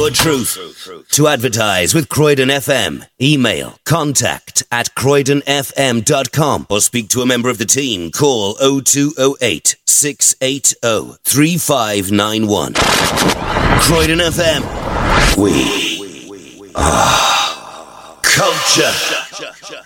your truth. To advertise with Croydon FM, email contact@croydonfm.com or speak to a member of the team. Call 0208 680 3591. Croydon FM. We are culture.